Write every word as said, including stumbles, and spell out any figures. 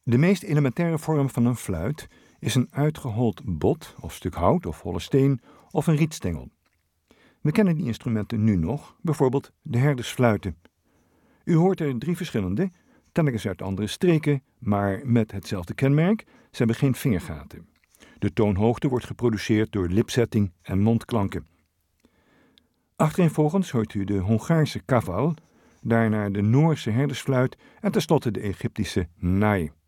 De meest elementaire vorm van een fluit is een uitgehold bot of stuk hout of holle steen of een rietstengel. We kennen die instrumenten nu nog, bijvoorbeeld de herdersfluiten. U hoort er drie verschillende, telkens uit andere streken, maar met hetzelfde kenmerk: ze hebben geen vingergaten. De toonhoogte wordt geproduceerd door lipzetting en mondklanken. Achtereenvolgens hoort u de Hongaarse kaval, daarna de Noorse herdersfluit en tenslotte de Egyptische nai.